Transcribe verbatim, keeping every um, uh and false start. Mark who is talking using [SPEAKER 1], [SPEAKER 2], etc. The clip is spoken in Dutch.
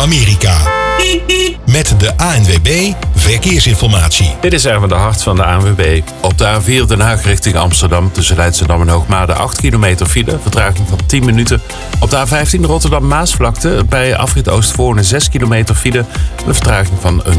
[SPEAKER 1] Amerika. Met de A N W B Verkeersinformatie.
[SPEAKER 2] Dit is Erwin de Hart van de A N W B. Op de A vier Den Haag richting Amsterdam tussen Leidschendam en Hoogmade acht kilometer file. Vertraging van tien minuten. Op de A vijftien Rotterdam Maasvlakte bij afrit Oostvoorne zes kilometer file. Een vertraging van een